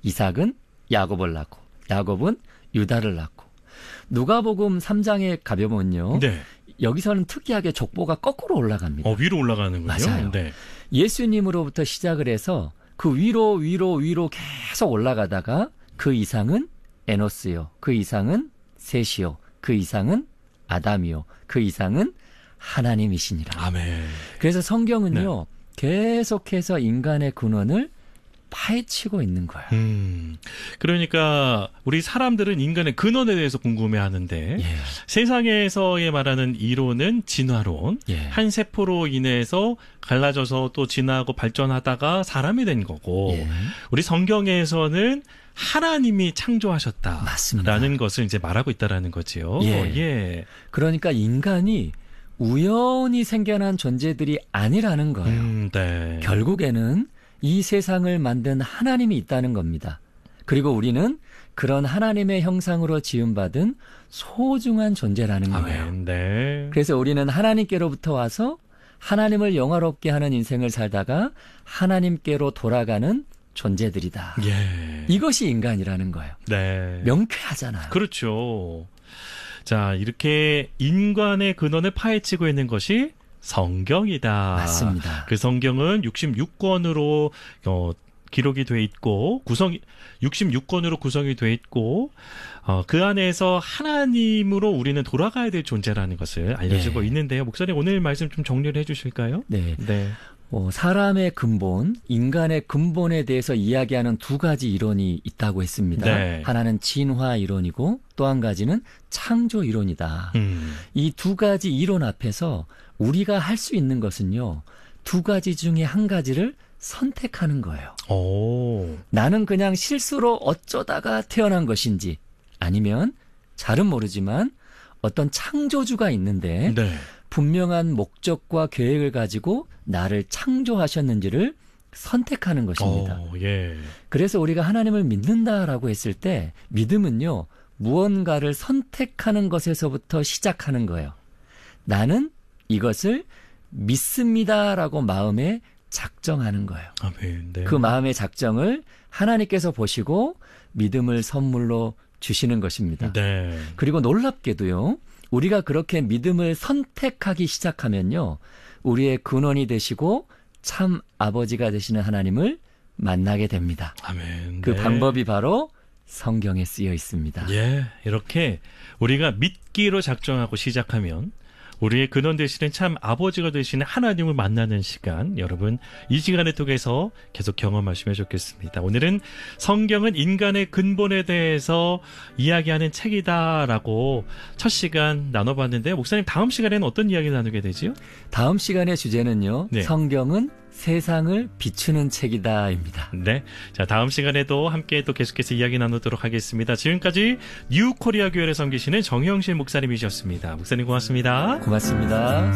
이삭은 야곱을 낳고 야곱은 유다를 낳고 누가복음 3장에 가보면요. 네. 여기서는 특이하게 족보가 거꾸로 올라갑니다. 위로 올라가는군요. 맞아요. 네. 예수님으로부터 시작을 해서 그 위로 계속 올라가다가 그 이상은 에노스요. 그 이상은 셋이요. 그 이상은 아담이요. 그 이상은 하나님이시니라. 아멘. 그래서 성경은요. 계속해서 인간의 근원을 파헤치고 있는 거예요. 그러니까 우리 사람들은 인간의 근원에 대해서 궁금해하는데 세상에서의 말하는 이론은 진화론, 한 세포로 인해서 갈라져서 또 진화하고 발전하다가 사람이 된 거고 우리 성경에서는 하나님이 창조하셨다라는 맞습니다. 것을 이제 말하고 있다라는 거지요. 그러니까 인간이 우연히 생겨난 존재들이 아니라는 거예요. 네. 결국에는 이 세상을 만든 하나님이 있다는 겁니다. 그리고 우리는 그런 하나님의 형상으로 지음받은 소중한 존재라는 거예요. 네. 그래서 우리는 하나님께로부터 와서 하나님을 영화롭게 하는 인생을 살다가 하나님께로 돌아가는 존재들이다. 이것이 인간이라는 거예요. 네. 명쾌하잖아요. 그렇죠. 자, 이렇게 인간의 근원을 파헤치고 있는 것이 성경이다. 맞습니다. 그 성경은 66권으로 기록이 돼 있고 66권으로 구성이 돼 있고 그 안에서 하나님으로 우리는 돌아가야 될 존재라는 것을 알려주고 있는데요. 목사님 오늘 말씀 좀 정리를 해주실까요? 네. 사람의 근본, 인간의 근본에 대해서 이야기하는 두 가지 이론이 있다고 했습니다. 하나는 진화 이론이고 또 한 가지는 창조 이론이다. 이 두 가지 이론 앞에서 우리가 할 수 있는 것은요. 두 가지 중에 한 가지를 선택하는 거예요. 나는 그냥 실수로 어쩌다가 태어난 것인지 아니면 잘은 모르지만 어떤 창조주가 있는데 분명한 목적과 계획을 가지고 나를 창조하셨는지를 선택하는 것입니다. 그래서 우리가 하나님을 믿는다라고 했을 때 믿음은요. 무언가를 선택하는 것에서부터 시작하는 거예요. 나는 이것을 믿습니다라고 마음에 작정하는 거예요. 그 마음의 작정을 하나님께서 보시고 믿음을 선물로 주시는 것입니다. 그리고 놀랍게도요. 우리가 그렇게 믿음을 선택하기 시작하면요. 우리의 근원이 되시고 참 아버지가 되시는 하나님을 만나게 됩니다. 그 방법이 바로 성경에 쓰여 있습니다. 이렇게 우리가 믿기로 작정하고 시작하면 우리의 근원 되시는 참 아버지가 되시는 하나님을 만나는 시간, 여러분 이 시간을 통해서 계속 경험하시면 좋겠습니다. 오늘은 성경은 인간의 근본에 대해서 이야기하는 책이다라고 첫 시간 나눠봤는데 목사님 다음 시간에는 어떤 이야기 나누게 되지요? 다음 시간의 주제는요. 성경은 세상을 비추는 책이다입니다. 자, 다음 시간에도 함께 또 계속해서 이야기 나누도록 하겠습니다. 지금까지 뉴코리아 교회를 섬기시는 정형실 목사님이셨습니다. 목사님 고맙습니다. 고맙습니다.